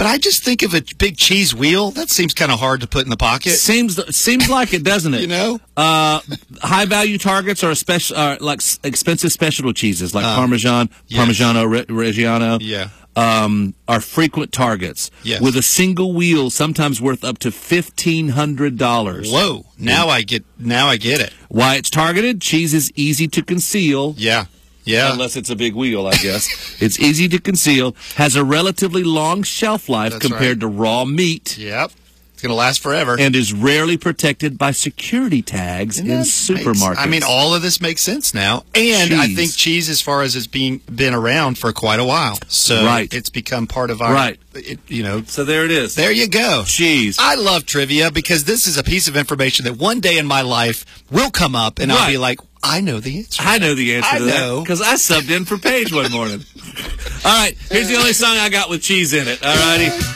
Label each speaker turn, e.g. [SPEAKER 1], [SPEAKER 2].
[SPEAKER 1] But I just think of a big cheese wheel. That seems kind of hard to put in the pocket.
[SPEAKER 2] Seems like it, doesn't it?
[SPEAKER 1] You know?
[SPEAKER 2] High value targets are like expensive specialty cheeses like Parmesan, Parmigiano Reggiano.
[SPEAKER 1] Yeah.
[SPEAKER 2] Are frequent targets.
[SPEAKER 1] Yes.
[SPEAKER 2] With a single wheel, sometimes worth up to $1,500.
[SPEAKER 1] Whoa! Now I get it.
[SPEAKER 2] Why it's targeted? Cheese is easy to conceal.
[SPEAKER 1] Yeah. Yeah.
[SPEAKER 2] Unless it's a big wheel, I guess. It's easy to conceal. Has a relatively long shelf life compared to raw meat.
[SPEAKER 1] Yep. It's going to last forever.
[SPEAKER 2] And is rarely protected by security tags in supermarkets.
[SPEAKER 1] I mean, all of this makes sense now. And I think cheese, as far as it's been around for quite a while. So it's become part of our,
[SPEAKER 2] So there it is.
[SPEAKER 1] There you go.
[SPEAKER 2] Cheese.
[SPEAKER 1] I love trivia because this is a piece of information that one day in my life will come up and I'll be like, I know the answer.
[SPEAKER 2] I know the answer to that because I subbed in for Paige one morning. All right, here's the only song I got with cheese in it. All righty.